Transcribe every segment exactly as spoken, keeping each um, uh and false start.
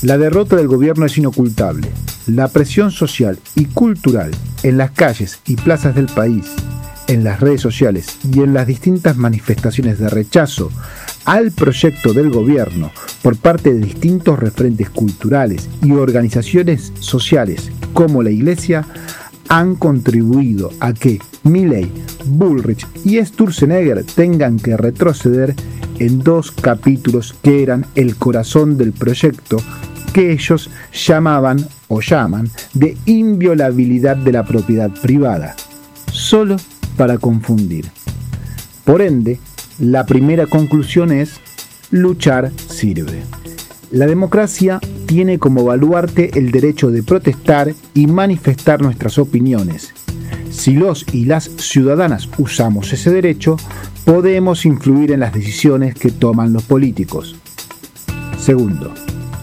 La derrota del gobierno es inocultable. La presión social y cultural en las calles y plazas del país, en las redes sociales y en las distintas manifestaciones de rechazo al proyecto del gobierno por parte de distintos referentes culturales y organizaciones sociales como la Iglesia han contribuido a que Milei, Bullrich y Sturzenegger tengan que retroceder en dos capítulos que eran el corazón del proyecto que ellos llamaban o llaman de inviolabilidad de la propiedad privada, solo para confundir. Por ende, la primera conclusión es: luchar sirve. La democracia tiene como baluarte el derecho de protestar y manifestar nuestras opiniones. Si los y las ciudadanas usamos ese derecho, podemos influir en las decisiones que toman los políticos. Segundo,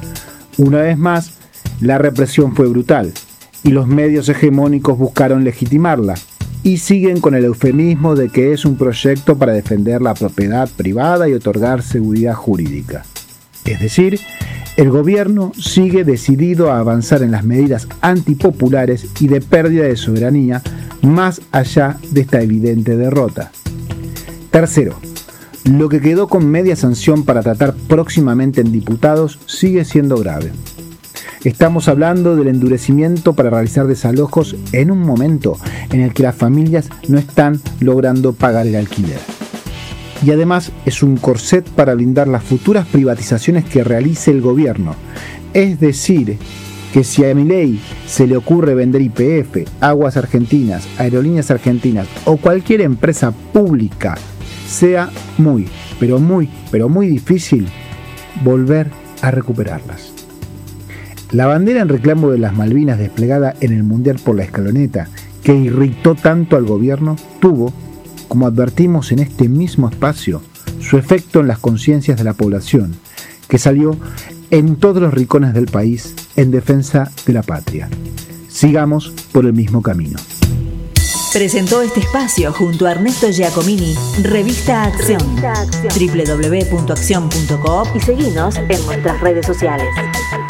una vez más, la represión fue brutal y los medios hegemónicos buscaron legitimarla y siguen con el eufemismo de que es un proyecto para defender la propiedad privada y otorgar seguridad jurídica. Es decir, el gobierno sigue decidido a avanzar en las medidas antipopulares y de pérdida de soberanía más allá de esta evidente derrota. Tercero, lo que quedó con media sanción para tratar próximamente en diputados sigue siendo grave. Estamos hablando del endurecimiento para realizar desalojos en un momento en el que las familias no están logrando pagar el alquiler. Y además es un corset para blindar las futuras privatizaciones que realice el gobierno. Es decir, que si a Milei se le ocurre vender Y P F, Aguas Argentinas, Aerolíneas Argentinas o cualquier empresa pública, sea muy, pero muy, pero muy difícil volver a recuperarlas. La bandera en reclamo de las Malvinas desplegada en el Mundial por la Escaloneta, que irritó tanto al gobierno, tuvo, como advertimos en este mismo espacio, su efecto en las conciencias de la población, que salió en todos los rincones del país en defensa de la patria. Sigamos por el mismo camino. Presentó este espacio junto a Ernesto Giacomini, Revista Acción, doble u doble u doble u punto acción punto coop y seguinos en nuestras redes sociales.